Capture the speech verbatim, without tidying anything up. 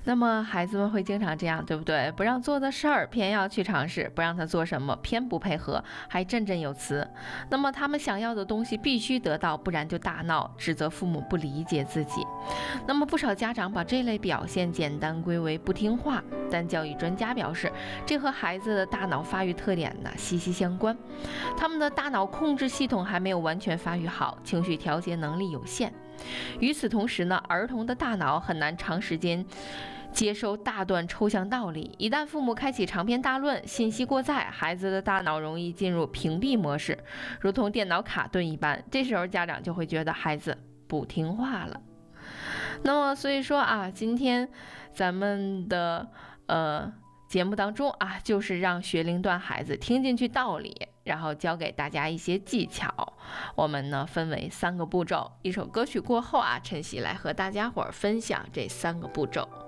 那么孩子们会经常这样，对不对？不让做的事儿偏要去尝试，不让他做什么偏不配合，还振振有词。那么他们想要的东西必须得到，不然就大闹，指责父母不理解自己。那么不少家长把这类表现简单归为不听话，但教育专家表示，这和孩子的大脑发育特点呢息息相关。他们的大脑控制系统还没有完全发育好，情绪调节能力有限。与此同时呢，儿童的大脑很难长时间接收大段抽象道理，一旦父母开启长篇大论，信息过载，孩子的大脑容易进入屏蔽模式，如同电脑卡顿一般。这时候家长就会觉得孩子不听话了。那么所以说啊，今天咱们的呃节目当中啊，就是让学龄段孩子听进去道理，然后教给大家一些技巧。我们呢分为三个步骤，一首歌曲过后啊，晨曦来和大家伙儿分享这三个步骤。